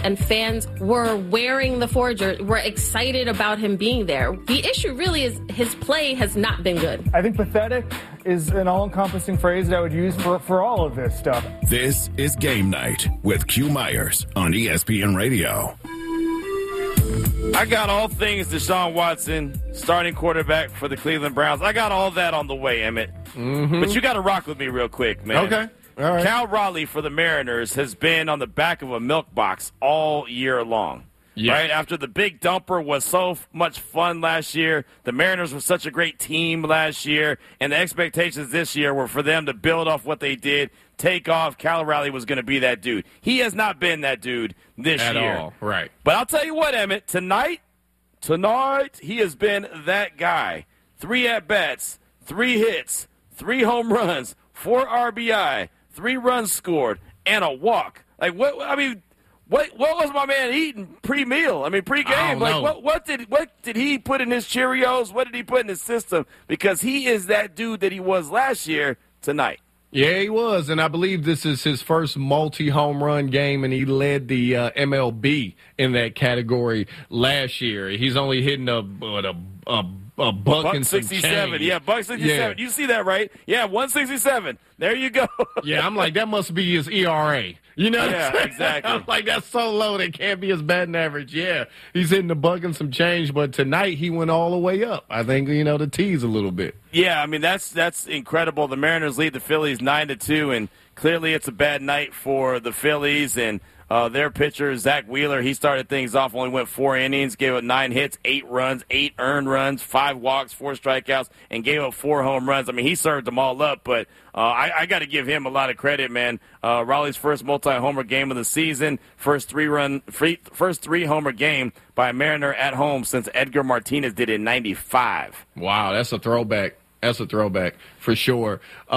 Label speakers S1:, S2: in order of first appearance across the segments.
S1: and fans were wearing the 4 jersey, were excited about him being there. The issue really is his play has not been good.
S2: I think pathetic is an all-encompassing phrase that I would use for all of this stuff.
S3: This is Game Night with Q Myers on ESPN Radio.
S4: I got all things Deshaun Watson, starting quarterback for the Cleveland Browns. I got all that on the way, Emmett.
S5: Mm-hmm.
S4: But you got to rock with me real quick, man.
S5: Okay. All right.
S4: Cal Raleigh for the Mariners has been on the back of a milk box all year long.
S5: Yeah.
S4: Right after the big dumper was so much fun last year, the Mariners were such a great team last year, and the expectations this year were for them to build off what they did, take off. Cal Raleigh was going to be that dude. He has not been that dude this
S5: At
S4: year.
S5: all. Right.
S4: But I'll tell you what, Emmett, tonight, he has been that guy. 3 at-bats, 3 hits, 3 home runs, 4 RBI, 3 runs scored, and a walk. Like, what was my man eating pre-meal? I mean, pre-game. Like, what did he put in his Cheerios? What did he put in his system? Because he is that dude that he was last year tonight.
S5: Yeah, he was, and I believe this is his first multi-home run game, and he led the MLB in that category last year. He's only hitting a buck and some
S4: 67.
S5: change.
S4: Yeah, buck 67.
S5: Yeah.
S4: You see that, right? Yeah, 167. There you go.
S5: Yeah, I'm like, that must be his ERA. You know what I'm saying?
S4: Exactly.
S5: I'm like, that's so low, that can't be his batting average. Yeah, he's hitting the buck and some change, but tonight he went all the way up. I think, to tease a little bit.
S4: Yeah, I mean, that's incredible. The Mariners lead the Phillies 9-2, and clearly it's a bad night for the Phillies, and their pitcher, Zach Wheeler, he started things off, only went 4 innings, gave up 9 hits, 8 runs, 8 earned runs, 5 walks, 4 strikeouts, and gave up 4 home runs. I mean, he served them all up, but I got to give him a lot of credit, man. Raleigh's first multi-homer game of the season, first 3-homer game by a Mariner at home since Edgar Martinez did in 95.
S5: Wow, that's a throwback. That's a throwback for sure.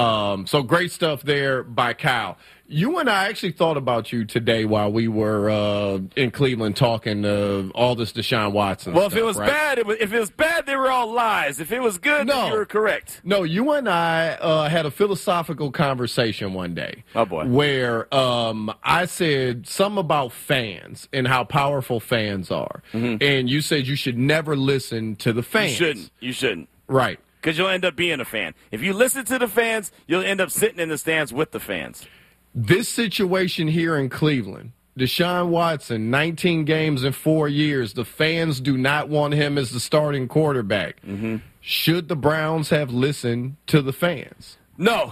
S5: So great stuff there by Kyle. You and I actually thought about you today while we were in Cleveland talking all this Deshaun Watson
S4: stuff.
S5: If
S4: it was bad, if it was bad, they were all lies. If it was good, then you were correct.
S5: No, you and I had a philosophical conversation one day.
S4: Oh, boy.
S5: Where I said something about fans and how powerful fans are. Mm-hmm. And you said you should never listen to the fans.
S4: You shouldn't.
S5: Right.
S4: Because you'll end up being a fan. If you listen to the fans, you'll end up sitting in the stands with the fans.
S5: This situation here in Cleveland, Deshaun Watson, 19 games in 4 years. The fans do not want him as the starting quarterback. Mm-hmm. Should the Browns have listened to the fans?
S4: No.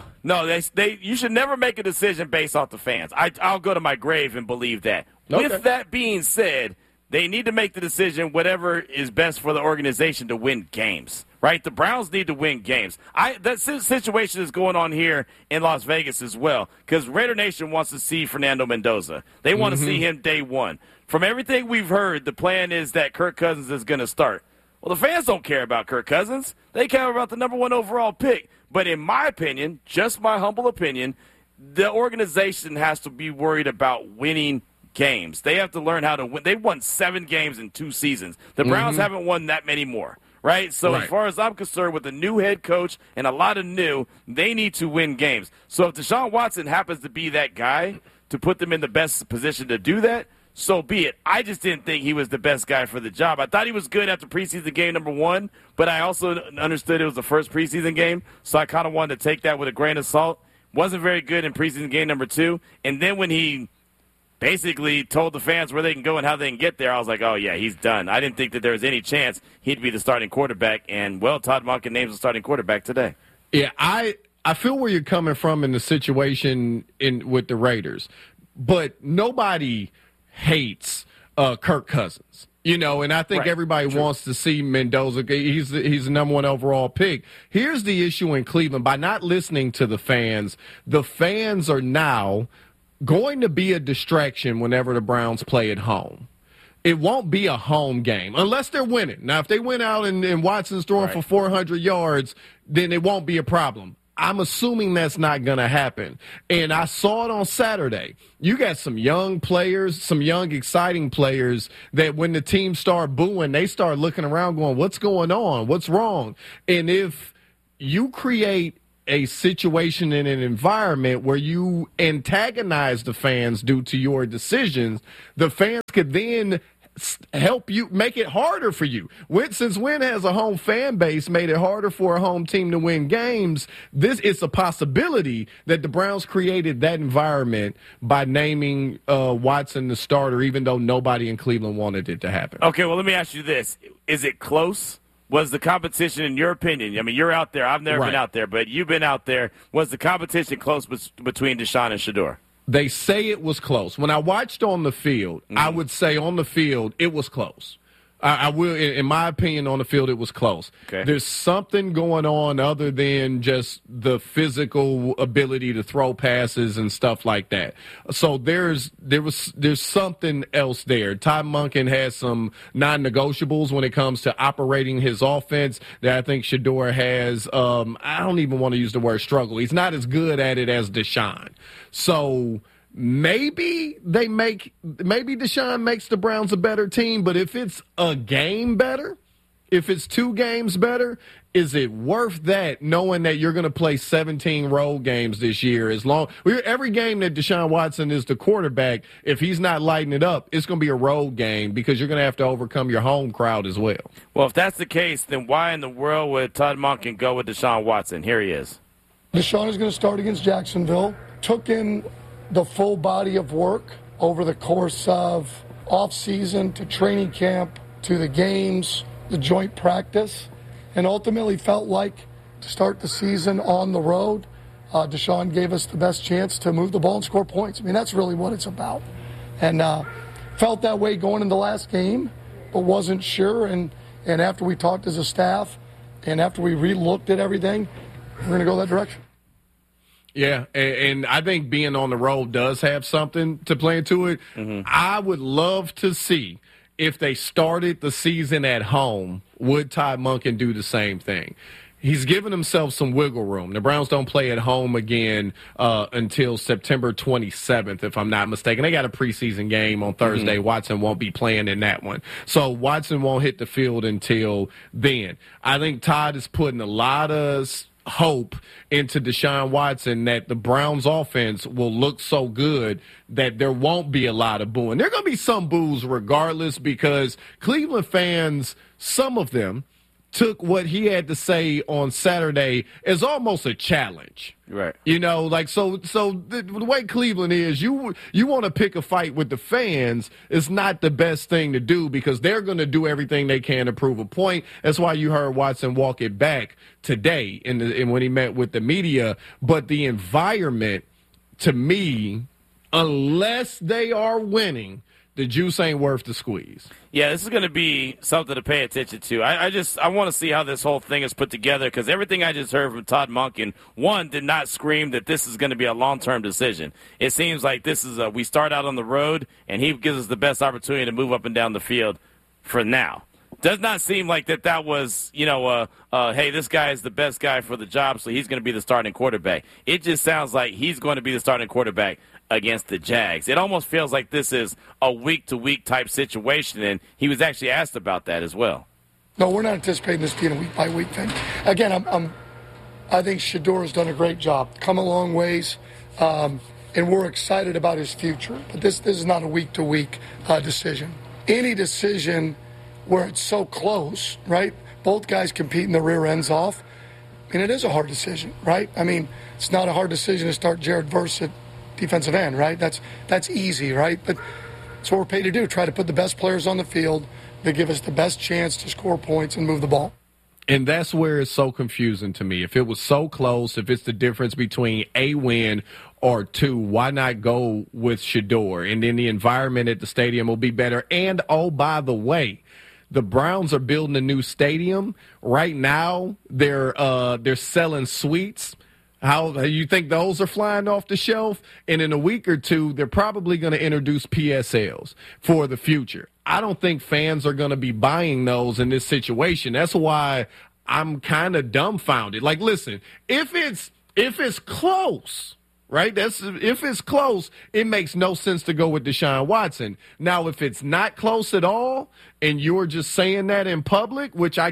S4: You should never make a decision based off the fans. I'll go to my grave and believe that. Okay. With that being said, they need to make the decision whatever is best for the organization to win games. Right? The Browns need to win games. That situation is going on here in Las Vegas as well because Raider Nation wants to see Fernando Mendoza. They want to see him day one. From everything we've heard, the plan is that Kirk Cousins is going to start. Well, the fans don't care about Kirk Cousins. They care about the number 1 overall pick. But in my opinion, just my humble opinion, the organization has to be worried about winning games. They have to learn how to win. They've won 7 games in 2 seasons. The Browns haven't won that many more. Right? So as far as I'm concerned, with a new head coach and a lot of new, they need to win games. So if Deshaun Watson happens to be that guy to put them in the best position to do that, so be it. I just didn't think he was the best guy for the job. I thought he was good after preseason game number 1, but I also understood it was the first preseason game, so I kind of wanted to take that with a grain of salt. Wasn't very good in preseason game number 2, and then when he basically told the fans where they can go and how they can get there, I was like, oh, yeah, he's done. I didn't think that there was any chance he'd be the starting quarterback. And, well, Todd Monken names the starting quarterback today.
S5: Yeah, I feel where you're coming from in the situation with the Raiders. But nobody hates Kirk Cousins. And I think everybody wants to see Mendoza. He's the number 1 overall pick. Here's the issue in Cleveland. By not listening to the fans are now – going to be a distraction whenever the Browns play at home. It won't be a home game unless they're winning. Now, if they went out and Watson's throwing for 400 yards, then it won't be a problem. I'm assuming that's not going to happen. And I saw it on Saturday. You got some young players, some young, exciting players that when the team start booing, they start looking around going, what's going on? What's wrong? And if you create a situation in an environment where you antagonize the fans due to your decisions, the fans could then help you make it harder for you. Since Wynn has a home fan base, made it harder for a home team to win games, it's a possibility that the Browns created that environment by naming Watson the starter, even though nobody in Cleveland wanted it to happen.
S4: Okay, well, let me ask you this. Is it close? Was the competition, in your opinion, I mean, you're out there. I've never been out there, but you've been out there. Was the competition close between Deshaun and Shedeur?
S5: They say it was close. When I watched on the field, I would say on the field it was close. I will, in my opinion, on the field it was close. Okay. There's something going on other than just the physical ability to throw passes and stuff like that. So there's something else there. Todd Monken has some non-negotiables when it comes to operating his offense that I think Shedeur has. I don't even want to use the word struggle. He's not as good at it as Deshaun. So maybe Deshaun makes the Browns a better team, but if it's a game better, if it's 2 games better, is it worth that, knowing that you're going to play 17 road games this year? Every game that Deshaun Watson is the quarterback, if he's not lighting it up, it's going to be a road game because you're going to have to overcome your home crowd as well.
S4: Well, if that's the case, then why in the world would Todd Monken go with Deshaun Watson? Here he is.
S6: Deshaun is going to start against Jacksonville. Took in the full body of work over the course of off-season to training camp to the games, the joint practice, and ultimately felt like to start the season on the road, Deshaun gave us the best chance to move the ball and score points. I mean, that's really what it's about. And felt that way going into the last game, but wasn't sure. And after we talked as a staff and after we re-looked at everything, we're going to go that direction.
S5: Yeah, and I think being on the road does have something to play into it. Mm-hmm. I would love to see if they started the season at home, would Todd Monken do the same thing? He's given himself some wiggle room. The Browns don't play at home again until September 27th, if I'm not mistaken. They got a preseason game on Thursday. Mm-hmm. Watson won't be playing in that one. So Watson won't hit the field until then. I think Todd is putting a lot of hope into Deshaun Watson that the Browns offense will look so good that there won't be a lot of booing. There are going to be some boos regardless because Cleveland fans, some of them, took what he had to say on Saturday as almost a challenge.
S4: Right.
S5: You know, like, so the way Cleveland is, you want to pick a fight with the fans is not the best thing to do because they're going to do everything they can to prove a point. That's why you heard Watson walk it back today in when he met with the media. But the environment, to me, unless they are winning, the juice ain't worth the squeeze.
S4: Yeah, this is going to be something to pay attention to. I want to see how this whole thing is put together because everything I just heard from Todd Monken, one, did not scream that this is going to be a long-term decision. It seems like this is we start out on the road, and he gives us the best opportunity to move up and down the field for now. Does not seem like that was, hey, this guy is the best guy for the job, so he's going to be the starting quarterback. It just sounds like he's going to be the starting quarterback against the Jags. It almost feels like this is a week-to-week type situation, and he was actually asked about that as well.
S6: No, we're not anticipating this being a week-by-week thing. Again, I think Shedeur has done a great job, come a long ways, and we're excited about his future. But this is not a week-to-week decision. Any decision where it's so close, right? Both guys competing the rear ends off, and it is a hard decision, right? I mean, it's not a hard decision to start Jared Verse at defensive end, right? That's easy, right? But that's what we're paid to do, try to put the best players on the field that give us the best chance to score points and move the ball.
S5: And that's where it's so confusing to me. If it was so close, if it's the difference between a win or 2, why not go with Shedeur? And then the environment at the stadium will be better. And, oh, by the way, the Browns are building a new stadium. Right now, they're selling suites. How you think those are flying off the shelf? And in a week or 2, they're probably going to introduce PSLs for the future. I don't think fans are going to be buying those in this situation. That's why I'm kind of dumbfounded. Like, listen, if it's close, right? If it's close, it makes no sense to go with Deshaun Watson. Now, if it's not close at all, and you're just saying that in public, which I get,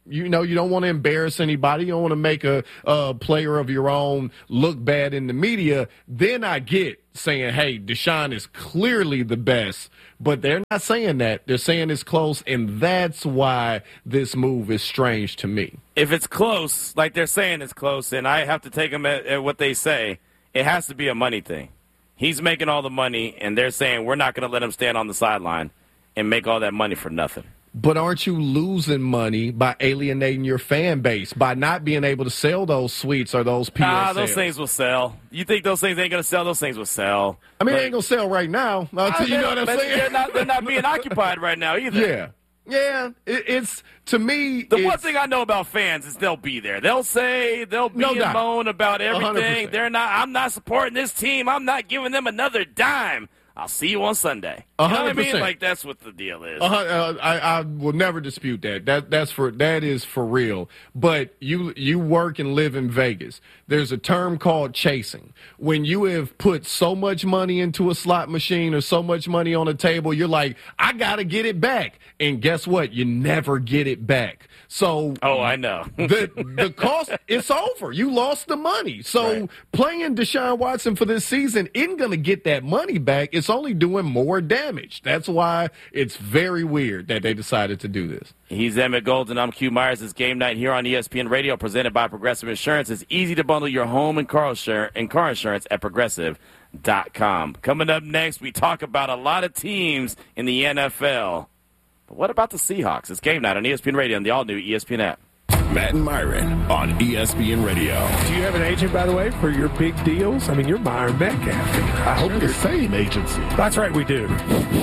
S5: You don't want to embarrass anybody. You don't want to make a player of your own look bad in the media. Then I get saying, hey, Deshaun is clearly the best. But they're not saying that. They're saying it's close, and that's why this move is strange to me.
S4: If it's close, like they're saying it's close, and I have to take them at what they say, it has to be a money thing. He's making all the money, and they're saying we're not going to let him stand on the sideline and make all that money for nothing.
S5: But aren't you losing money by alienating your fan base, by not being able to sell those suites or those PSLs?
S4: Those things will sell. You think those things ain't going to sell? Those things will sell.
S5: I mean, they ain't going to sell right now. You know what I'm saying?
S4: They're not being occupied right now either.
S5: Yeah. It's, to me,
S4: the one thing I know about fans is they'll be there. They'll say, they'll be and moan about everything.
S5: 100%.
S4: I'm not supporting this team. I'm not giving them another dime. I'll see you on Sunday. You know what I mean? Like, that's what the deal is.
S5: I will never dispute that. That is for real. But you work and live in Vegas. There's a term called chasing. When you have put so much money into a slot machine or so much money on a table, you're like, I got to get it back. And guess what? You never get it back. So
S4: I know.
S5: the cost, it's over. You lost the money. So playing Deshaun Watson for this season isn't going to get that money back. It's only doing more damage. That's why it's very weird that they decided to do this.
S4: He's Emmett Golden. I'm Q Myers. It's Game Night here on ESPN Radio, presented by Progressive Insurance. It's easy to bundle your home and car insurance at Progressive.com. Coming up next, we talk about a lot of teams in the NFL. But what about the Seahawks? It's Game Night on ESPN Radio and the all-new ESPN app.
S3: Matt and Myron on ESPN Radio.
S7: Do you have an agent, by the way, for your big deals? I mean, you're Myron Metcalf.
S8: I hope the same agency.
S7: That's right, we do.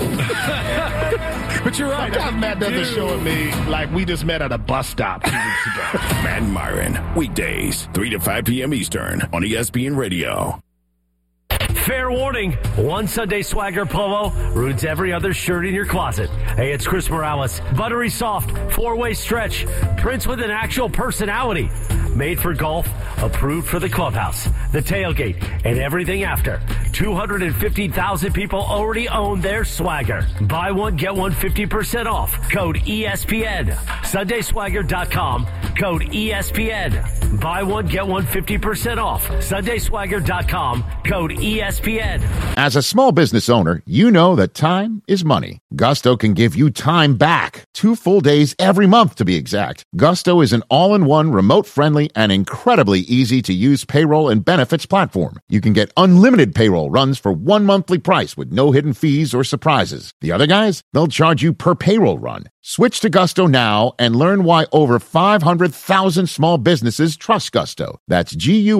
S7: But you're right.
S8: Sometimes Matt doesn't show me like we just met at a bus stop 2 weeks ago.
S3: Matt and Myron, weekdays, 3 to 5 p.m. Eastern on ESPN Radio.
S9: Fair warning, one Sunday Swagger polo ruins every other shirt in your closet. Hey, it's Chris Morales. Buttery soft, 4-way stretch, prints with an actual personality. Made for golf, approved for the clubhouse, the tailgate, and everything after. 250,000 people already own their Swagger. Buy one, get one 50% off. Code ESPN. SundaySwagger.com. Code ESPN. Buy one, get one 50% off. SundaySwagger.com. Code ESPN.
S10: As a small business owner, you know that time is money. Gusto can give you time back. 2 full days every month, to be exact. Gusto is an all-in-one, remote-friendly, and incredibly easy-to-use payroll and benefits platform. You can get unlimited payroll runs for 1 monthly price with no hidden fees or surprises. The other guys, they'll charge you per payroll run. Switch to Gusto now and learn why over 500,000 small businesses trust Gusto. That's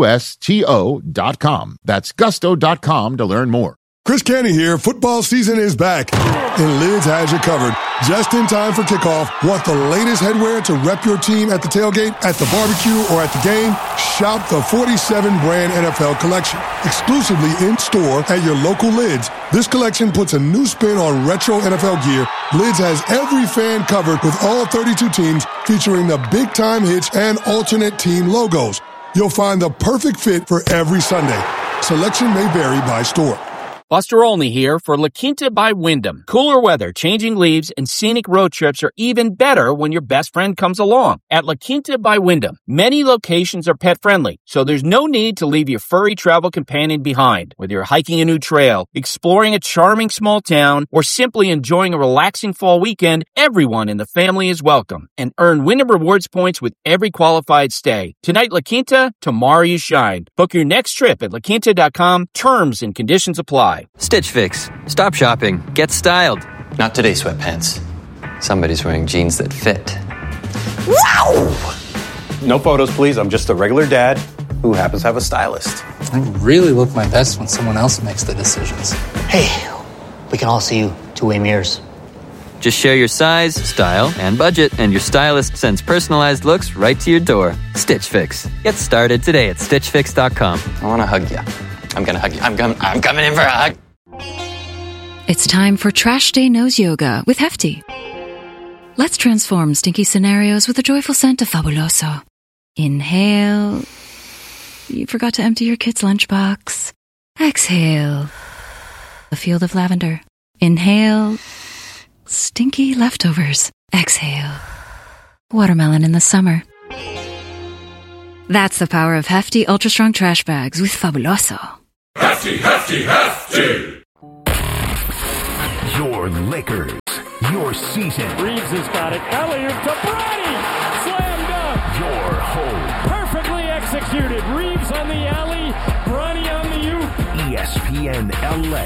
S10: GUSTO.com. That's Gusto.com to learn more.
S11: Chris Canty here. Football season is back, and Lids has you covered. Just in time for kickoff. Want the latest headwear to rep your team at the tailgate, at the barbecue, or at the game? Shop the 47-brand NFL collection. Exclusively in-store at your local Lids. This collection puts a new spin on retro NFL gear. Lids has every fan covered with all 32 teams, featuring the big-time hits and alternate team logos. You'll find the perfect fit for every Sunday. Selection may vary by store.
S12: Buster Olney here for La Quinta by Wyndham. Cooler weather, changing leaves, and scenic road trips are even better when your best friend comes along. At La Quinta by Wyndham, many locations are pet-friendly, so there's no need to leave your furry travel companion behind. Whether you're hiking a new trail, exploring a charming small town, or simply enjoying a relaxing fall weekend, everyone in the family is welcome. And earn Wyndham Rewards points with every qualified stay. Tonight, La Quinta, tomorrow you shine. Book your next trip at LaQuinta.com. Terms and conditions apply.
S13: Stitch Fix. Stop shopping. Get styled. Not today, sweatpants. Somebody's wearing jeans that fit.
S14: Wow! No photos, please. I'm just a regular dad who happens to have a stylist.
S15: I really look my best when someone else makes the decisions.
S16: Hey, we can all see you two-way mirrors.
S13: Just share your size, style, and budget, and your stylist sends personalized looks right to your door. Stitch Fix. Get started today at StitchFix.com. I want to hug you. I'm going to hug you. I'm coming in for a hug.
S17: It's time for Trash Day Nose Yoga with Hefty. Let's transform stinky scenarios with a joyful scent of Fabuloso. Inhale. You forgot to empty your kid's lunchbox. Exhale. A field of lavender. Inhale. Stinky leftovers. Exhale. watermelon in the summer. That's the power of Hefty Ultra Strong Trash Bags with Fabuloso.
S3: Hefty, hefty, hefty!
S9: Your Lakers, your season.
S18: Reeves has got it. Elliott to Bronny! Slam dunk!
S9: Your home.
S18: Perfectly executed. Reeves on the alley, Bronny on the oop.
S9: ESPN LA.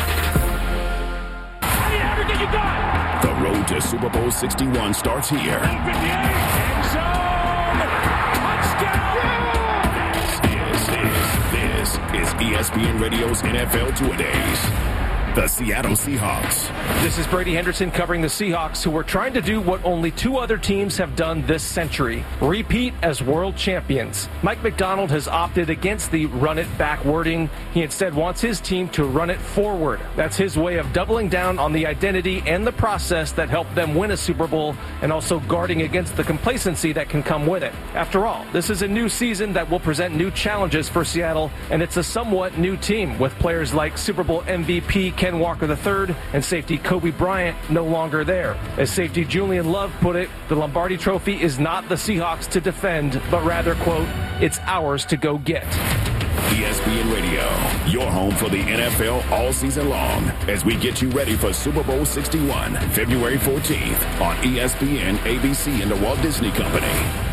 S18: I need everything you got!
S3: The road to Super Bowl 61 starts here.
S18: End zone! Touchdown!
S3: This is ESPN Radio's NFL Two-A-Days. The Seattle Seahawks.
S19: This is Brady Henderson covering the Seahawks, who are trying to do what only two other teams have done this century: repeat as world champions. Mike Macdonald has opted against the run it back wording. He instead wants his team to run it forward. That's his way of doubling down on the identity and the process that helped them win a Super Bowl, and also guarding against the complacency that can come with it. After all, this is a new season that will present new challenges for Seattle, and it's a somewhat new team with players like Super Bowl MVP Ken Walker III and safety Kobe Bryant no longer there. As safety Julian Love put it, the Lombardi Trophy is not the Seahawks to defend, but rather, quote, it's ours to go get.
S3: ESPN Radio, your home for the NFL all season long, as we get you ready for Super Bowl 61, February 14th on ESPN, ABC, and the Walt Disney Company.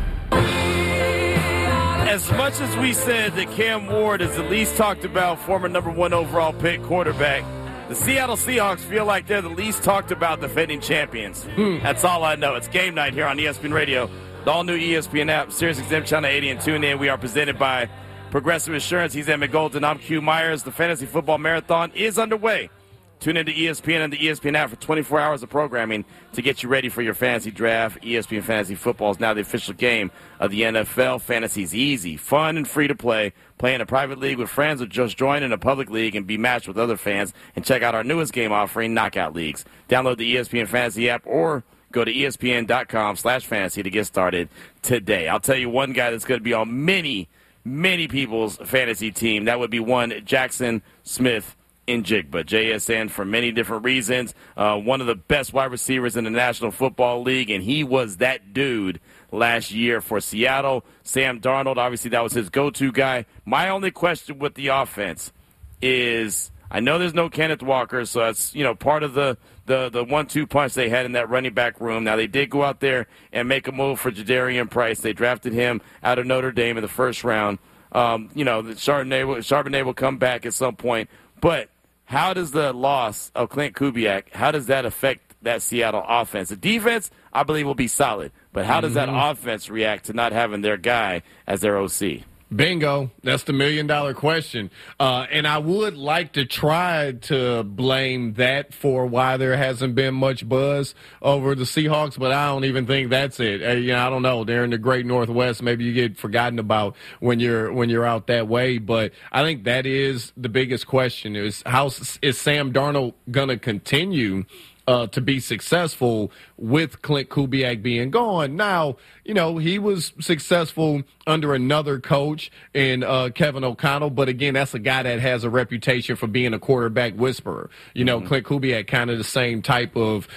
S4: As much as we said that Cam Ward is the least talked about former number 1 overall pick quarterback, the Seattle Seahawks feel like they're the least talked about defending champions. That's all I know. It's game night here on ESPN Radio, the all-new ESPN app, SiriusXM Channel 80, and tune in. We are presented by Progressive Insurance. He's Emmett Golden. I'm Q Myers. The Fantasy Football Marathon is underway. Tune into ESPN and the ESPN app for 24 hours of programming to get you ready for your fantasy draft. ESPN Fantasy Football is now the official game of the NFL. Fantasy's easy, fun, and free to play. Play in a private league with friends, or just join in a public league and be matched with other fans. And check out our newest game offering, Knockout Leagues. Download the ESPN Fantasy app or go to ESPN.com/fantasy to get started today. I'll tell you one guy that's going to be on many people's fantasy team. That would be one Jackson Smith in Jigba. JSN for many different reasons. One of the best wide receivers in the National Football League, and he was that dude last year for Seattle. Sam Darnold, obviously that was his go-to guy. My only question with the offense is, I know there's no Kenneth Walker, so that's part of the 1-2 punch they had in that running back room. Now, they did go out there and make a move for Jadarian Price. They drafted him out of Notre Dame in the first round. Charbonnet will come back at some point, but how does the loss of Clint Kubiak, how does that affect that Seattle offense? The defense, I believe, will be solid, but how does that offense react to not having their guy as their OC?
S5: Bingo. That's the $1 million question. And I would like to try to blame that for why there hasn't been much buzz over the Seahawks, but I don't even think that's it. I don't know. They're in the great Northwest. Maybe you get forgotten about when you're out that way. But I think that is the biggest question: is how is Sam Darnold going to continue to be successful with Clint Kubiak being gone? Now, he was successful under another coach in Kevin O'Connell, but again, that's a guy that has a reputation for being a quarterback whisperer. Clint Kubiak kind of the same type of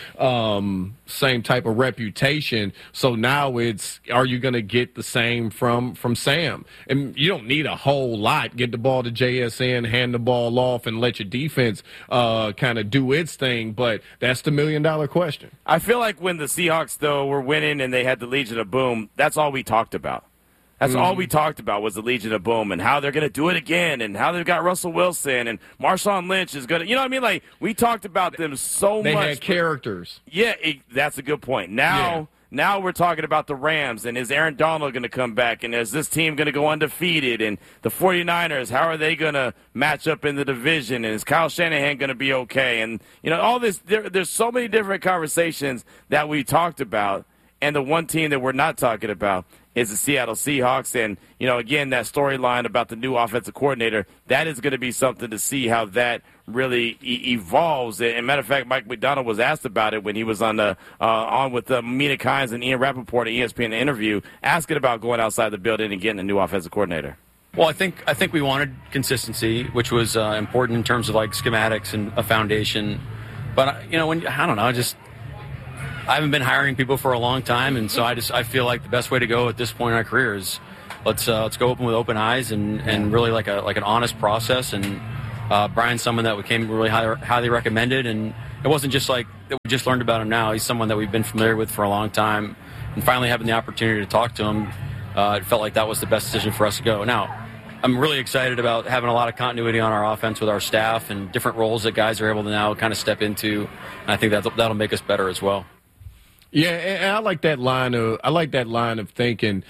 S5: reputation. So now it's, are you going to get the same from Sam? And you don't need a whole lot. Get the ball to JSN, hand the ball off, and let your defense kind of do its thing. But that's the $1 million question.
S4: I feel like when the Seahawks, though, were winning and they had the Legion of Boom, that's all we talked about. That's all we talked about was the Legion of Boom and how they're going to do it again and how they've got Russell Wilson and Marshawn Lynch is going to, you know what I mean? Like, we talked about them so much.
S5: They had characters.
S4: Yeah, that's a good point. Now we're talking about the Rams, and is Aaron Donald going to come back, and is this team going to go undefeated? And the 49ers, how are they going to match up in the division? And is Kyle Shanahan going to be okay? And, all this, there's so many different conversations that we talked about, and the one team that we're not talking about is the Seattle Seahawks. And, again, that storyline about the new offensive coordinator, that is going to be something to see how that really evolves. And matter of fact, Mike Macdonald was asked about it when he was on with Mina Kimes and Ian Rappaport at ESPN interview, asking about going outside the building and getting a new offensive coordinator.
S20: Well, I think we wanted consistency, which was important in terms of like schematics and a foundation. But I don't know, I haven't been hiring people for a long time, and so I feel like the best way to go at this point in our career is let's go open with open eyes and really like an honest process. And Brian's someone that became really highly recommended, and it wasn't just like that we just learned about him now. He's someone that we've been familiar with for a long time, and finally having the opportunity to talk to him, it felt like that was the best decision for us to go. Now, I'm really excited about having a lot of continuity on our offense with our staff and different roles that guys are able to now kind of step into, and I think that'll make us better as well.
S5: Yeah, and I like that line of thinking.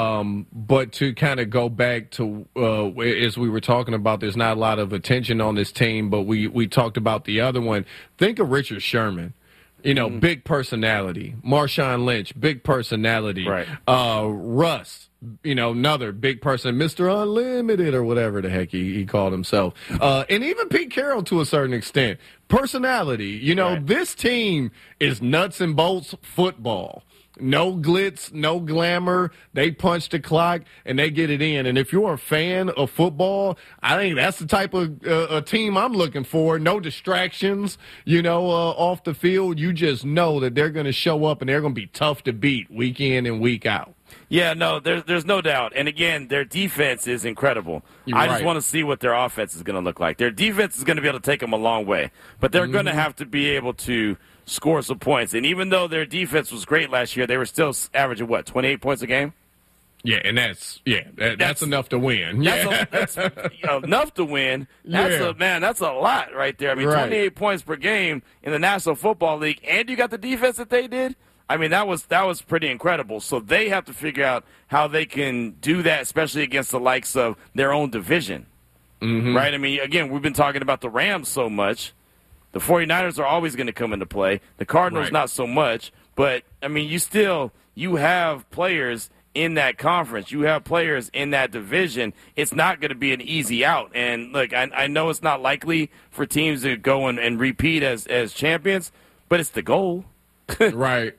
S5: But to kind of go back to as we were talking about, there's not a lot of attention on this team, but we talked about the other one. Think of Richard Sherman. Big personality. Marshawn Lynch, big personality.
S4: Right.
S5: Russ, another big person. Mr. Unlimited or whatever the heck he called himself. And even Pete Carroll to a certain extent. Personality. Right. This team is nuts and bolts football. No glitz, no glamour. They punch the clock, and they get it in. And if you're a fan of football, I think that's the type of a team I'm looking for. No distractions, off the field. You just know that they're going to show up, and they're going to be tough to beat week in and week out.
S4: Yeah, no, there's no doubt. And, again, their defense is incredible. I just want to see what their offense is going to look like. Their defense is going to be able to take them a long way. But they're going to have to be able to score some points. And even though their defense was great last year, they were still averaging, 28 points a game?
S5: Yeah, and that's enough to win.
S4: That's enough to win. That's a lot right there. I mean, 28 points per game in the National Football League, and you got the defense that they did. I mean, that was pretty incredible. So they have to figure out how they can do that, especially against the likes of their own division, right? I mean, again, we've been talking about the Rams so much. The 49ers are always going to come into play. The Cardinals, not so much. But, I mean, you have players in that conference. You have players in that division. It's not going to be an easy out. And, look, I know it's not likely for teams to go and repeat as champions, but it's the goal.
S5: Right.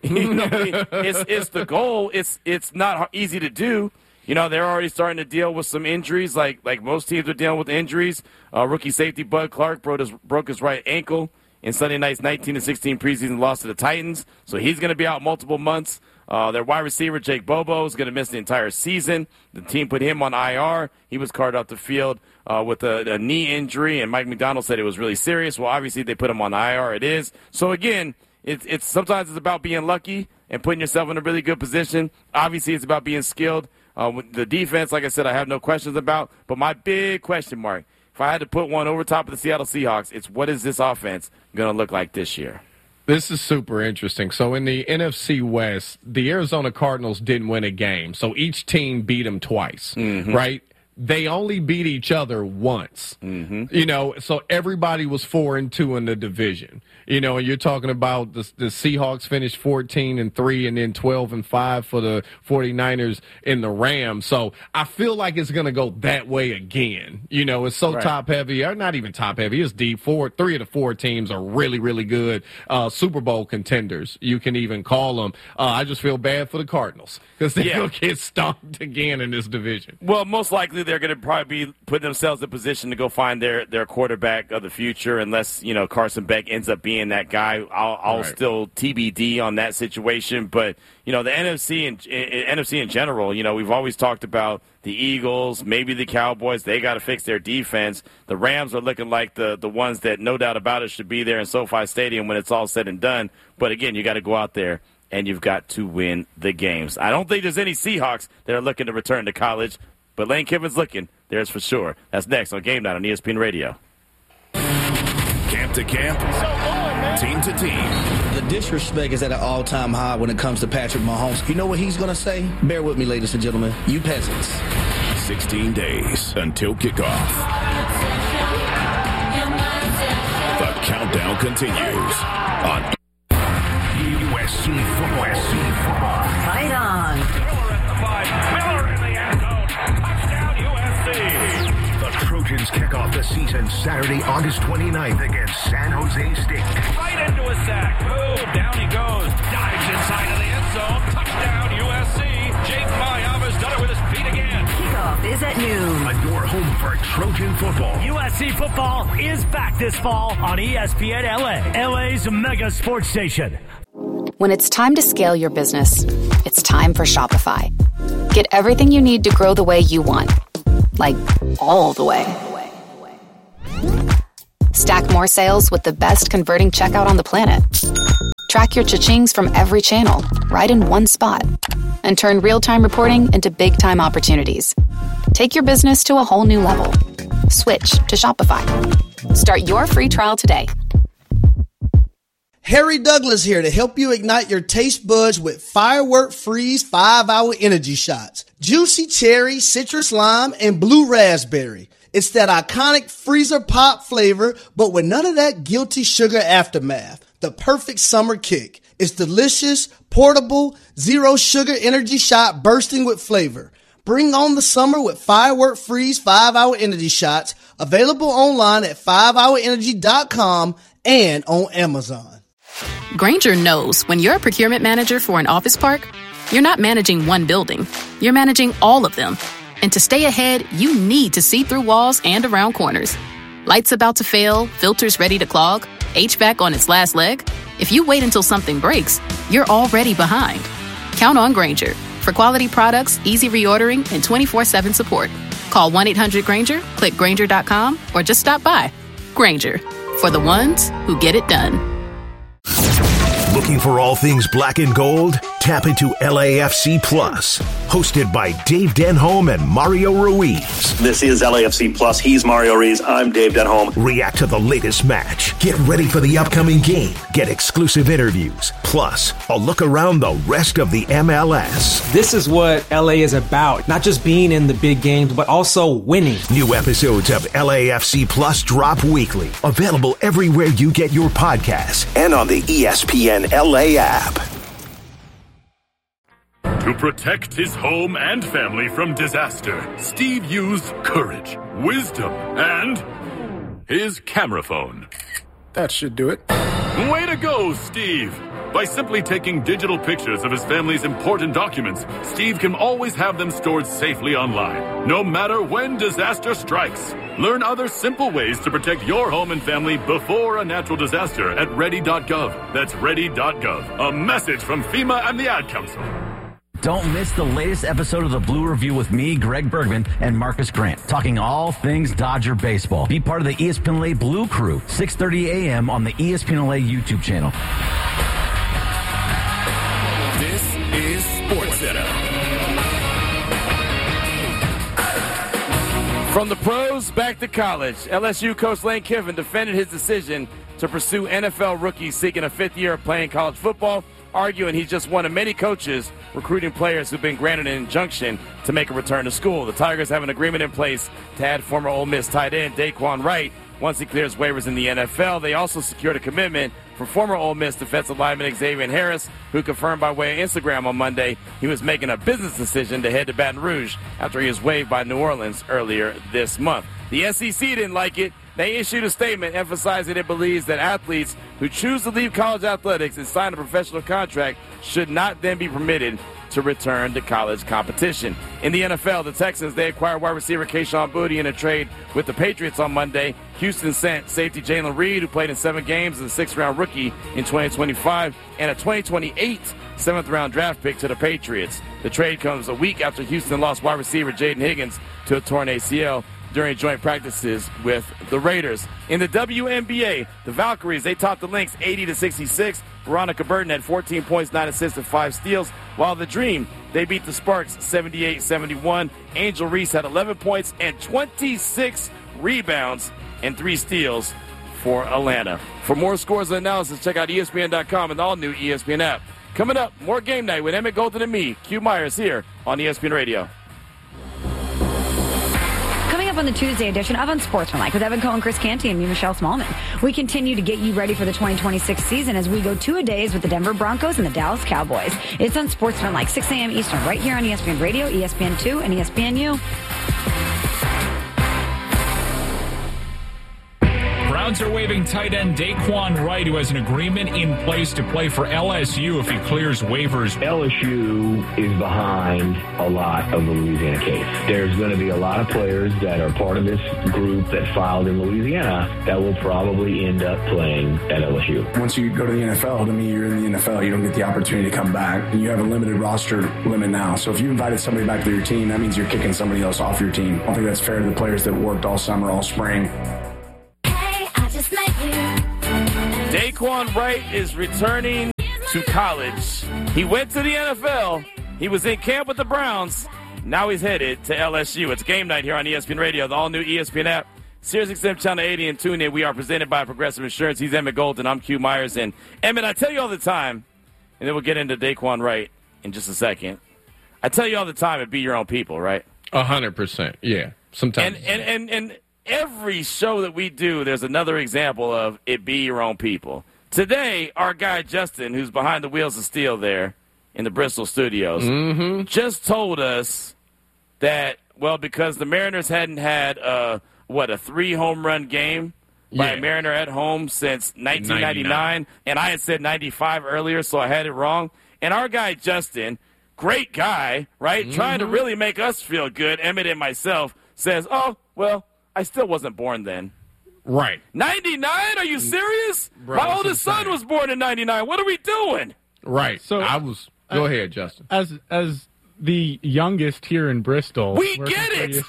S4: It's the goal. It's not easy to do. They're already starting to deal with some injuries, like most teams are dealing with injuries. Rookie safety Bud Clark broke his right ankle in Sunday night's 19-16 preseason loss to the Titans, so he's going to be out multiple months. Their wide receiver, Jake Bobo, is going to miss the entire season. The team put him on IR. He was carted off the field with a knee injury, and Mike McDonald said it was really serious. Well, obviously they put him on IR. It is. So, again, it's sometimes it's about being lucky and putting yourself in a really good position. Obviously, it's about being skilled. With the defense, like I said, I have no questions about. But my big question mark, if I had to put one over top of the Seattle Seahawks, it's what is this offense going to look like this year?
S5: This is super interesting. So in the NFC West, the Arizona Cardinals didn't win a game. So each team beat them twice, right? They only beat each other once. So everybody was 4-2 in the division. And you're talking about the Seahawks finished 14-3 and then 12-5 for the 49ers and the Rams. So I feel like it's going to go that way again. It's so top heavy, or not even top heavy. It's deep. 3 of the 4 teams are really, really good Super Bowl contenders. You can even call them. I just feel bad for the Cardinals because they're going to get stomped again in this division.
S4: Well, most likely they're going to probably be putting themselves in position to go find their quarterback of the future, unless Carson Beck ends up being that guy. I'll still TBD on that situation. But the NFC in general, we've always talked about the Eagles, maybe the Cowboys. They got to fix their defense. The Rams are looking like the ones that, no doubt about it, should be there in SoFi Stadium when it's all said and done. But again, you got to go out there and you've got to win the games. I don't think there's any Seahawks that are looking to return to college, but Lane Kiffin's looking. There's for sure. That's next on Game Night on ESPN Radio.
S3: Camp to camp, team to team.
S21: The disrespect is at an all-time high when it comes to Patrick Mahomes. You know what he's going to say? Bear with me, ladies and gentlemen. You peasants.
S3: 16 days until kickoff. The countdown continues on USC football.
S22: Fight on.
S3: Miller at the 5. Miller in the end zone. Touchdown USC. The Trojans kick off the season Saturday, August 29th against San Jose State.
S22: Right into a sack. Boom. Down he goes. Dives inside of the end zone. Touchdown USC. Jake Mayava's done it with his feet again. Kickoff is at noon.
S3: On your home for Trojan football.
S9: USC football is back this fall on ESPN LA, LA's mega sports station.
S1: When it's time to scale your business, it's time for Shopify. Get everything you need to grow the way you want. Like, all the way. Stack more sales with the best converting checkout on the planet. Track your cha-chings from every channel, right in one spot. And turn real-time reporting into big-time opportunities. Take your business to a whole new level. Switch to Shopify. Start your free trial today.
S2: Harry Douglas here to help you ignite your taste buds with Firework Freeze 5-Hour Energy Shots. Juicy cherry, citrus lime, and blue raspberry. It's that iconic freezer pop flavor, but with none of that guilty sugar aftermath. The perfect summer kick. It's delicious, portable, zero sugar energy shot bursting with flavor. Bring on the summer with Firework Freeze 5-Hour Energy Shots. Available online at 5hourenergy.com and on Amazon.
S23: Grainger knows when you're a procurement manager for an office park, you're not managing one building. You're managing all of them. And to stay ahead, you need to see through walls and around corners. Lights about to fail, filters ready to clog, HVAC on its last leg. If you wait until something breaks, you're already behind. Count on Grainger for quality products, easy reordering, and 24/7 support. Call 1-800-GRAINGER, click Grainger.com, or just stop by. Grainger, for the ones who get it done.
S24: Looking for all things black and gold? Tap into LAFC Plus, hosted by Dave Denholm and Mario Ruiz.
S25: This is LAFC Plus. He's Mario Ruiz. I'm Dave Denholm.
S24: React to the latest match. Get ready for the upcoming game. Get exclusive interviews. Plus, a look around the rest of the MLS.
S26: This is what LA is about. Not just being in the big games, but also winning.
S24: New episodes of LAFC Plus drop weekly. Available everywhere you get your podcasts and on the ESPN LA app.
S27: To protect his home and family from disaster, Steve used courage, wisdom, and his camera phone.
S28: That should do it.
S27: Way to go, Steve! By simply taking digital pictures of his family's important documents, Steve can always have them stored safely online, no matter when disaster strikes. Learn other simple ways to protect your home and family before a natural disaster at ready.gov. That's ready.gov. A message from FEMA and the Ad Council.
S29: Don't miss the latest episode of the Blue Review with me, Greg Bergman, and Marcus Grant, talking all things Dodger baseball. Be part of the ESPN LA Blue Crew, 6:30 a.m. on the ESPN LA YouTube channel.
S3: This is SportsCenter.
S4: From the pros back to college, LSU coach Lane Kiffin defended his decision to pursue NFL rookies seeking a fifth year of playing college football, arguing he's just one of many coaches recruiting players who've been granted an injunction to make a return to school. The Tigers have an agreement in place to add former Ole Miss tight end Daquan Wright once he clears waivers in the NFL. They also secured a commitment for former Ole Miss defensive lineman Xavier Harris, who confirmed by way of Instagram on Monday he was making a business decision to head to Baton Rouge after he was waived by New Orleans earlier this month. The SEC didn't like it. They issued a statement emphasizing it believes that athletes who choose to leave college athletics and sign a professional contract should not then be permitted to return to college competition. In the NFL, the Texans, they acquired wide receiver Kayshon Boutte in a trade with the Patriots on Monday. Houston sent safety Jalen Reed, who played in 7 games as a 6th-round rookie in 2025, and a 2028 7th-round draft pick to the Patriots. The trade comes a week after Houston lost wide receiver Jaden Higgins to a torn ACL during joint practices with the Raiders. In the WNBA, the Valkyries, they topped the Lynx 80-66. Veronica Burton had 14 points, 9 assists, and 5 steals, while the Dream, they beat the Sparks 78-71. Angel Reese had 11 points and 26 rebounds and 3 steals for Atlanta. For more scores and analysis, check out ESPN.com and the all-new ESPN app. Coming up, more Game Night with Emmett Golden and me, Q Myers, here on ESPN Radio.
S30: Coming up on the Tuesday edition of Unsportsmanlike with Evan Cohen, Chris Canty, and me, Michelle Smallman. We continue to get you ready for the 2026 season as we go 2-a-days with the Denver Broncos and the Dallas Cowboys. It's Unsportsmanlike, 6 a.m. Eastern, right here on ESPN Radio, ESPN2, and ESPNU.
S6: Browns are waiving tight end Daquan Wright, who has an agreement in place to play for LSU if he clears waivers.
S7: LSU is behind a lot of the Louisiana case. There's going to be a lot of players that are part of this group that filed in Louisiana that will probably end up playing at LSU.
S8: Once you go to the NFL, to me, you're in the NFL. You don't get the opportunity to come back. And you have a limited roster limit now. So if you invited somebody back to your team, that means you're kicking somebody else off your team. I don't think that's fair to the players that worked all summer, all spring.
S4: Daquan Wright is returning to college. He went to the NFL. He was in camp with the Browns. Now he's headed to LSU. It's game night here on ESPN Radio, the all-new ESPN app, SiriusXM Channel 80, and tune in. We are presented by Progressive Insurance. He's Emmett Golden. I'm Q Myers. And Emmett, I tell you all the time, and then we'll get into Daquan Wright in just a second. I tell you all the time, it'd be your own people, right?
S5: 100%. Yeah. Sometimes.
S4: And every show that we do, there's another example of it be your own people. Today, our guy Justin, who's behind the wheels of steel there in the Bristol studios, just told us that, well, because the Mariners hadn't had a 3-home-run game by a Mariner at home since 1999, and I had said 95 earlier, so I had it wrong. And our guy Justin, great guy, right, trying to really make us feel good, Emmett and myself, says, oh, well, I still wasn't born then.
S5: Right.
S4: 99? Are you serious?
S5: Bro,
S4: my oldest son was born in 99. What are we doing?
S5: Right.
S10: So
S5: Go ahead, Justin.
S10: As the youngest here in Bristol,
S4: we get it.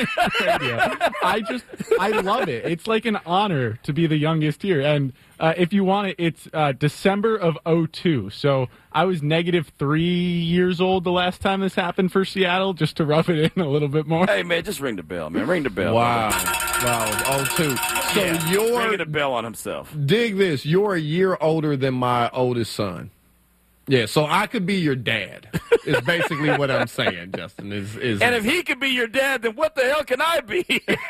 S10: I love it. It's like an honor to be the youngest here. And if you want it, it's December of 2002. So I was -3 years old the last time this happened for Seattle, just to rub it in a little bit more.
S4: Hey, man, just ring the bell, man. Ring the bell.
S5: Wow. 02. So you're
S4: ringing the bell on himself.
S5: Dig this. You're a year older than my oldest son. Yeah, so I could be your dad, is basically what I'm saying, Justin.
S4: And if he could be your dad, then what the hell can I be?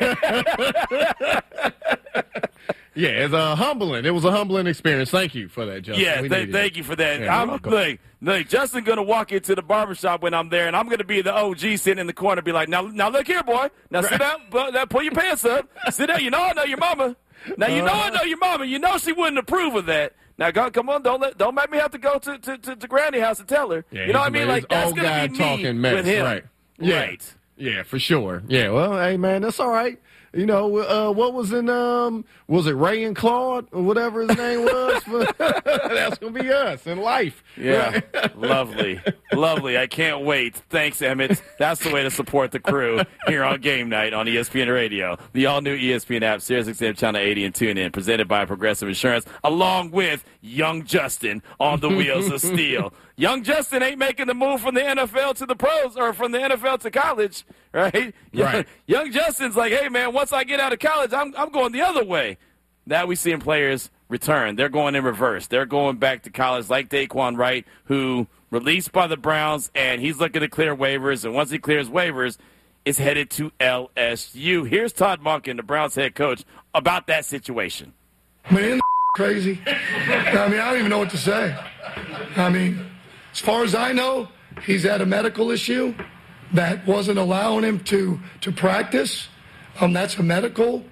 S5: Yeah, it's humbling. It was a humbling experience. Thank you for that, Justin.
S4: Yeah, thank you for that.
S5: Yeah,
S4: I'm like, Justin's going to walk into the barbershop when I'm there, and I'm going to be the OG sitting in the corner, be like, now look here, boy. Now sit down. Now pull your pants up. Sit down. You know I know your mama. Now, you know I know your mama. You know she wouldn't approve of that. Now, come on, don't make me have to go to Granny's house and tell her.
S5: Yeah,
S4: you know what I mean? Like, that's going to be me
S5: talking mess.
S4: with him.
S5: Right. Yeah.
S4: Right.
S5: Yeah, for sure. Yeah, well, hey, man, that's all right. You know, what was in, was it Ray and Claude or whatever his name was? That's going to be us in life.
S4: Yeah, lovely. Lovely. I can't wait. Thanks, Emmett. That's the way to support the crew here on Game Night on ESPN Radio. The all-new ESPN app, SiriusXM Channel 80 and tune in, presented by Progressive Insurance, along with Young Justin on the wheels of steel. Young Justin ain't making the move from the NFL to the pros or from the NFL to college, right?
S5: Right.
S4: Young Justin's like, hey, man, once I get out of college, I'm going the other way. Now we seeing players return. They're going in reverse. They're going back to college like Daquan Wright, who released by the Browns, and he's looking to clear waivers. And once he clears waivers, is headed to LSU. Here's Todd Monken, the Browns head coach, about that situation.
S11: Man, crazy. I mean, I don't even know what to say. I mean, as far as I know, he's had a medical issue that wasn't allowing him to practice. That's a medical,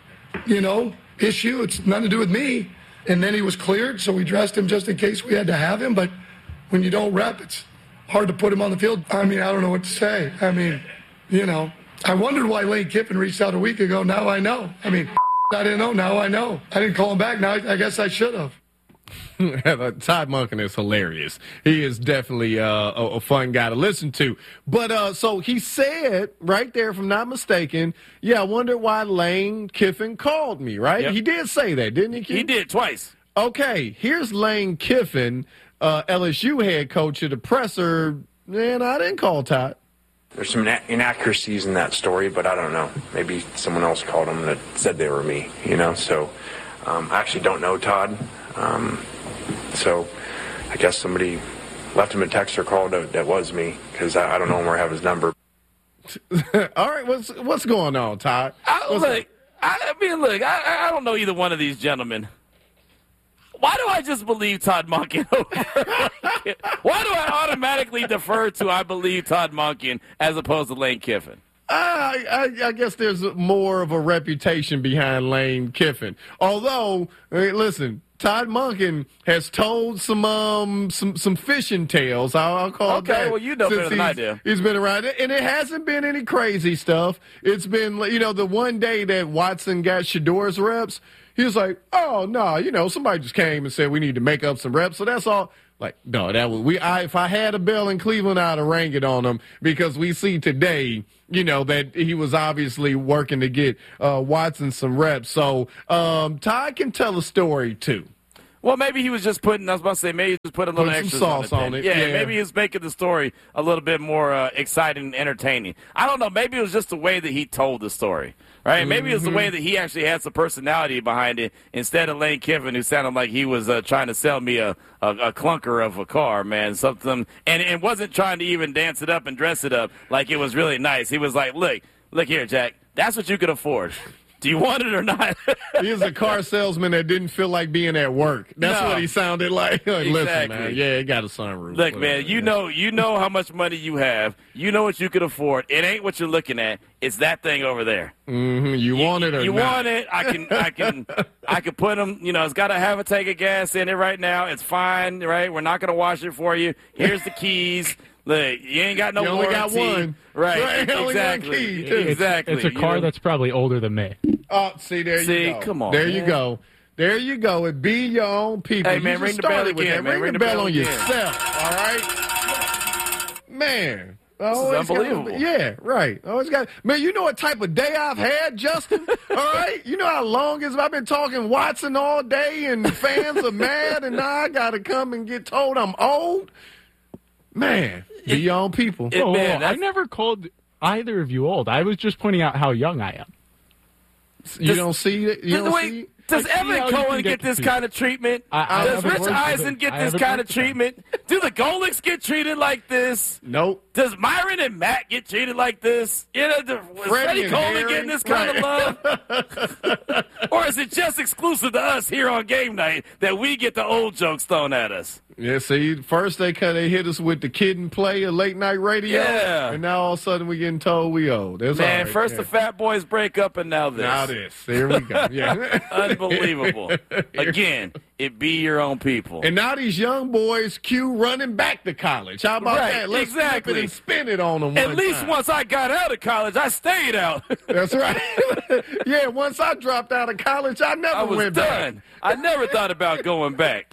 S11: issue. It's nothing to do with me. And then he was cleared, so we dressed him just in case we had to have him. But when you don't rep, it's hard to put him on the field. I mean, I don't know what to say. I mean, I wondered why Lane Kiffin reached out a week ago. Now I know. I mean, I didn't know. Now I know. I didn't call him back. Now I guess I should have.
S5: Todd Monken is hilarious. He is definitely a fun guy to listen to. But so he said right there, if I'm not mistaken, I wonder why Lane Kiffin called me, right? Yep. He did say that, didn't he, Keith?
S4: He did twice.
S5: Okay, here's Lane Kiffin, LSU head coach at the presser. Man, I didn't call Todd.
S12: There's some inaccuracies in that story, but I don't know. Maybe someone else called him that said they were me, So I actually don't know Todd. So I guess somebody left him a text or call that was me, because I don't know him or have his number.
S5: All right, what's going on, Todd?
S4: I don't know either one of these gentlemen. Why do I just believe Todd Monken? Why do I automatically defer to I believe Todd Monken as opposed to Lane Kiffin?
S5: I guess there's more of a reputation behind Lane Kiffin. Although, listen, Todd Monken has told some fishing tales. I'll call it that.
S4: Okay, well, you know better than I do.
S5: He's been around it, and it hasn't been any crazy stuff. It's been, the one day that Watson got Shadour's reps, he was like, oh, no, somebody just came and said we need to make up some reps, so that's all. Like, no, if I had a bell in Cleveland, I'd have rang it on him, because we see today, that he was obviously working to get Watson some reps. So Todd can tell a story too.
S4: Well, maybe he was just maybe he was just putting a little extra
S5: sauce on it.
S4: Yeah, maybe he was making the story a little bit more exciting and entertaining. I don't know. Maybe it was just the way that he told the story, right? Maybe it was the way that he actually had some personality behind it, instead of Lane Kiffin, who sounded like he was trying to sell me a clunker of a car, man, something, and wasn't trying to even dance it up and dress it up like it was really nice. He was like, look here, Jack, that's what you could afford. Do you want it or not?
S5: He was a car salesman that didn't feel like being at work. That's what he sounded like.
S4: Exactly.
S5: Listen, man, it got a sunroof.
S4: Look, man, you know how much money you have. You know what you could afford. It ain't what you're looking at. It's that thing over there.
S5: Mm-hmm. You want it or
S4: you
S5: not?
S4: Want it? I can put them. It's got to have a tank of gas in it right now. It's fine, right? We're not going to wash it for you. Here's the keys. Look, you ain't got no warranty.
S5: You only got one.
S4: Right.
S5: Exactly.
S4: Exactly.
S10: It's a car that's probably older than me.
S5: Oh, see, there you go.
S4: Come on.
S5: There
S4: man.
S5: you go. There you go. It be your own people.
S4: Hey, man, ring the bell again, man.
S5: Ring the bell on yourself, all right? Man.
S4: This is unbelievable.
S5: Yeah, right. Man, you know what type of day I've had, Justin? All right? You know how long I've been talking Watson all day, and fans are mad, and now I got to come and get told I'm old? Man, be your own people.
S10: I never called either of you old. I was just pointing out how young I am.
S5: You don't see it?
S4: Does Evan Cohen get this kind of treatment? Does Rich Eisen get this kind of treatment? Do the Golics get treated like this?
S5: Nope.
S4: Does Myron and Matt get treated like this? Was Freddie Coleman getting this kind of love? Or is it just exclusive to us here on game night that we get the old jokes thrown at us?
S5: Yeah, see, first they hit us with the Kid and Play of late night radio, and now all of a sudden we getting told we old. That's
S4: man,
S5: all right.
S4: First the Fat Boys break up, and now this.
S5: Now this. Here we go. Yeah,
S4: unbelievable. Again, it be your own people.
S5: And now these young boys, running back to college. How about that? Let's flip it and spin it on them.
S4: At least once I got out of college, I stayed out.
S5: That's right. Yeah, once I dropped out of college, I never went back.
S4: I never thought about going back.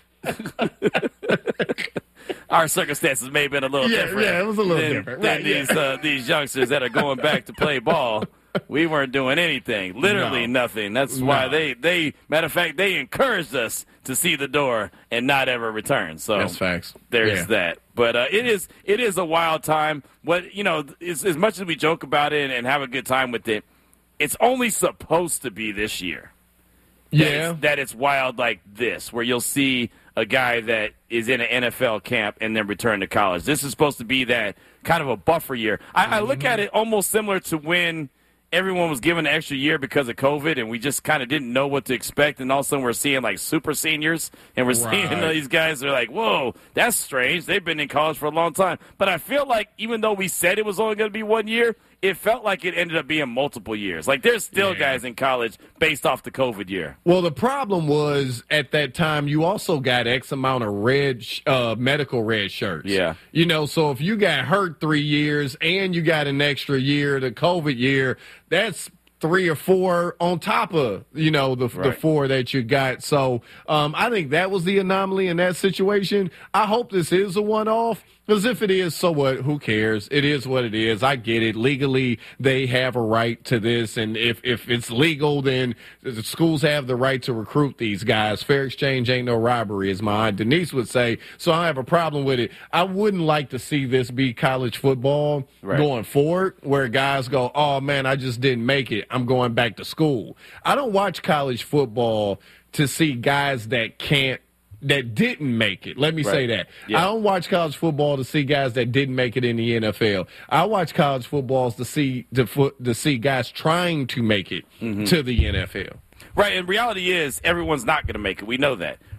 S4: Our circumstances may have been a little different.
S5: Yeah, it was a little different.
S4: Than these youngsters that are going back to play ball. We weren't doing anything, literally nothing. That's why they matter of fact, they encouraged us to see the door and not ever return. So
S5: that's facts.
S4: There's that. But it is a wild time. As much as we joke about it and have a good time with it, it's only supposed to be this year. That it's wild like this, where you'll see a guy that is in an NFL camp and then return to college. This is supposed to be that kind of a buffer year. I look at it almost similar to when everyone was given an extra year because of COVID, and we just kind of didn't know what to expect, and all of a sudden we're seeing, like, super seniors, and we're seeing these guys are like, whoa, that's strange. They've been in college for a long time. But I feel like even though we said it was only going to be 1 year, it felt like it ended up being multiple years. Like, there's still guys in college based off the COVID year.
S5: Well, the problem was, at that time, you also got X amount of medical red shirts.
S4: Yeah.
S5: So if you got hurt 3 years and you got an extra year, the COVID year, that's 3 or 4 on top of, the 4 that you got. So I think that was the anomaly in that situation. I hope this is a one-off. Because if it is, so what? Who cares? It is what it is. I get it. Legally, they have a right to this. And if it's legal, then the schools have the right to recruit these guys. Fair exchange ain't no robbery, as my Aunt Denise would say. So I don't have a problem with it. I wouldn't like to see this be college football going forward, where guys go, oh, man, I just didn't make it. I'm going back to school. I don't watch college football to see guys that didn't make it. Let me say that. Yeah. I don't watch college football to see guys that didn't make it in the NFL. I watch college footballs to see guys trying to make it to the NFL.
S4: Right, and reality is everyone's not going to make it. We know that.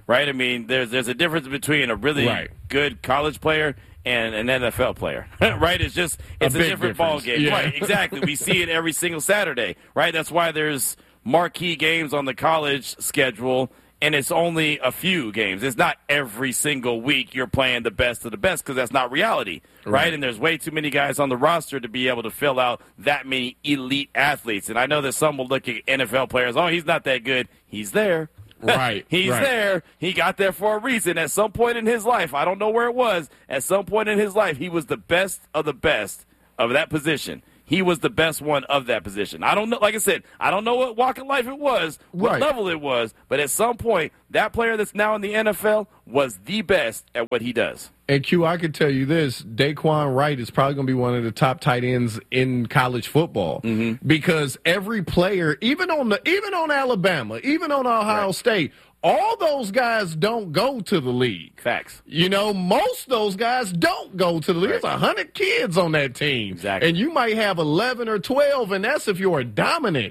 S4: right? I mean, there's a difference between a really good college player and an NFL player, right? It's a different ball game. Yeah. Right, exactly. We see it every single Saturday, right? That's why there's marquee games on the college schedule, and it's only a few games. It's not every single week you're playing the best of the best, because that's not reality, right? And there's way too many guys on the roster to be able to fill out that many elite athletes. And I know that some will look at NFL players, oh, he's not that good. He's there.
S5: Right.
S4: He's there. He got there for a reason. At some point in his life, I don't know where it was, at some point in his life, he was the best of that position. He was the best one of that position. I don't know. Like I said, I don't know what walk of life it was, what level it was, but at some point, that player that's now in the NFL was the best at what he does.
S5: And Q, I can tell you this: Daquan Wright is probably going to be one of the top tight ends in college football, because every player, even on Alabama, even on Ohio State, all those guys don't go to the league.
S4: Facts.
S5: Most of those guys don't go to the league. There's 100 kids on that team.
S4: Exactly.
S5: And you might have 11 or 12, and that's if you're a dominant,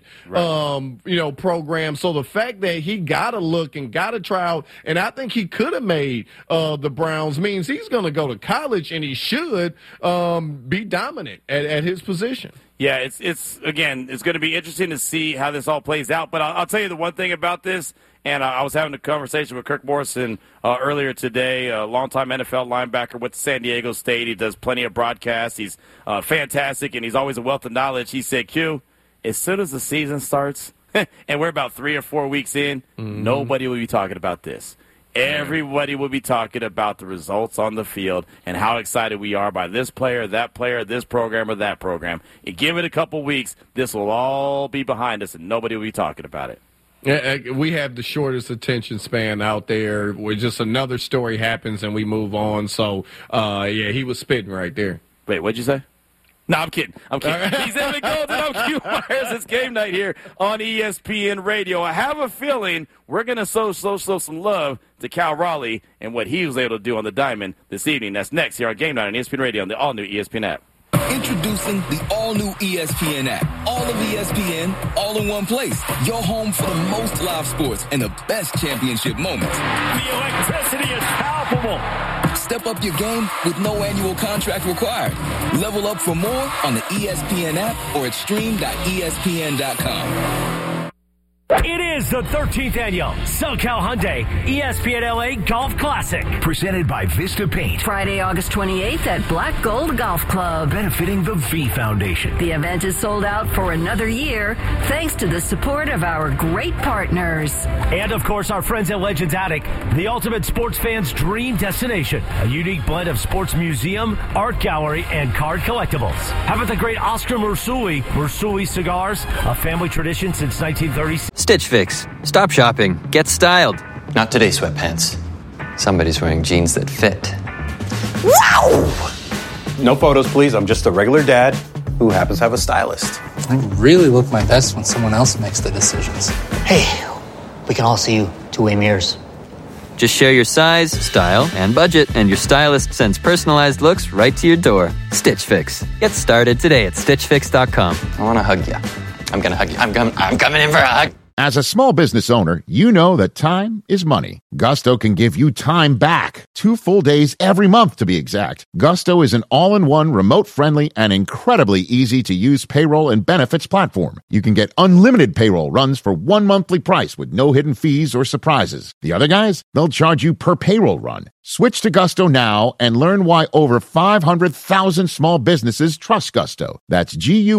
S5: program. So the fact that he got a look and got a try out, and I think he could have made the Browns, means he's going to go to college, and he should be dominant at his position.
S4: Yeah, it's going to be interesting to see how this all plays out. But I'll tell you the one thing about this, and I was having a conversation with Kirk Morrison earlier today, a longtime NFL linebacker with San Diego State. He does plenty of broadcasts. He's fantastic, and he's always a wealth of knowledge. He said, Q, as soon as the season starts, and we're about 3 or 4 weeks in, nobody will be talking about this. Everybody will be talking about the results on the field and how excited we are by this player, this program, or that program. And give it a couple weeks, this will all be behind us, and nobody will be talking about it.
S5: Yeah, we have the shortest attention span out there, where just another story happens and we move on. So, he was spitting right there.
S4: Wait, what'd you say? No, I'm kidding. He's Evan Golden. I'm Q Myers. It's game night here on ESPN Radio. I have a feeling we're going to show some love to Cal Raleigh and what he was able to do on the diamond this evening. That's next here on Game Night on ESPN Radio on the all-new ESPN app.
S13: Introducing the all-new ESPN app. All of ESPN, all in one place. Your home for the most live sports and the best championship moments.
S22: The electricity is palpable.
S13: Step up your game with no annual contract required. Level up for more on the ESPN app or at stream.espn.com.
S9: It is the 13th annual SoCal Hyundai ESPN LA Golf Classic.
S24: Presented by Vista Paint.
S14: Friday, August 28th at Black Gold Golf Club.
S24: Benefiting the V Foundation.
S14: The event is sold out for another year thanks to the support of our great partners.
S9: And, of course, our friends at Legends Attic, the ultimate sports fan's dream destination. A unique blend of sports museum, art gallery, and card collectibles. How about the great Oscar Marsuli Cigars, a family tradition since 1936.
S15: Stitch Fix. Stop shopping. Get styled. Not today, sweatpants. Somebody's wearing jeans that fit.
S16: Wow! No photos, please. I'm just a regular dad who happens to have a stylist.
S17: I really look my best when someone else makes the decisions.
S18: Hey, we can all see you two-way mirrors.
S15: Just share your size, style, and budget, and your stylist sends personalized looks right to your door. Stitch Fix. Get started today at StitchFix.com. I want to hug you. I'm going to hug you. I'm coming in for a hug.
S19: As a small business owner, you know that time is money. Gusto can give you time back. 2 full days every month, to be exact. Gusto is an all-in-one, remote-friendly, and incredibly easy-to-use payroll and benefits platform. You can get unlimited payroll runs for one monthly price with no hidden fees or surprises. The other guys, they'll charge you per payroll run. Switch to Gusto now and learn why over 500,000 small businesses trust Gusto. That's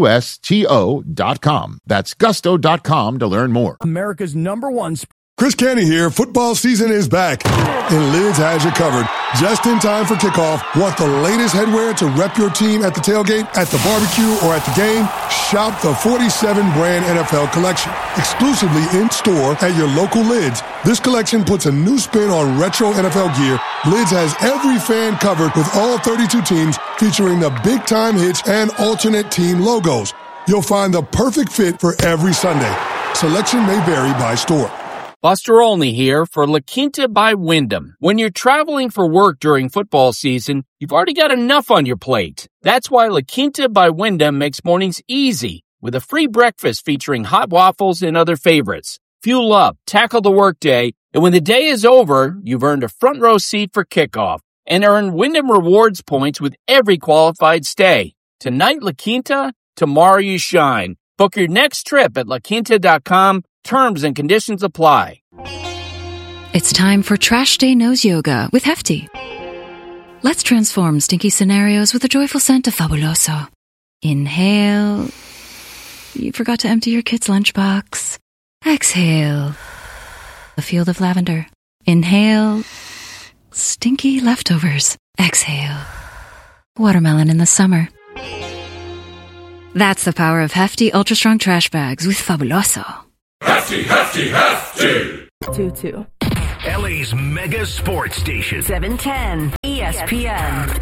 S19: GUSTO.com. That's gusto.com to learn more.
S20: America's #1. Chris Canty here. Football season is back, and Lids has you covered. Just in time for kickoff. Want the latest headwear to rep your team at the tailgate, at the barbecue, or at the game? Shop the 47-brand NFL collection, exclusively in-store at your local Lids. This collection puts a new spin on retro NFL gear. Lids has every fan covered with all 32 teams, featuring the big-time hits and alternate team logos. You'll find the perfect fit for every Sunday. Selection may vary by store.
S21: Buster Olney here for La Quinta by Wyndham. When you're traveling for work during football season, you've already got enough on your plate. That's why La Quinta by Wyndham makes mornings easy with a free breakfast featuring hot waffles and other favorites. fuel up, tackle the workday, and when the day is over, you've earned a front row seat for kickoff and earn Wyndham Rewards points with every qualified stay. Tonight, La Quinta, tomorrow you shine. Book your next trip at laquinta.com. Terms and conditions apply.
S1: It's time for Trash Day Nose Yoga with Hefty. Let's transform stinky scenarios with the joyful scent of Fabuloso. Inhale. You forgot to empty your kid's lunchbox. Exhale. A field of lavender. Inhale. Stinky leftovers. Exhale. Watermelon in the summer. That's the power of Hefty Ultra Strong Trash Bags with Fabuloso.
S24: Hefty, hefty, hefty.
S14: 2-2.
S24: LA's mega sports station.
S14: 710 ESPN.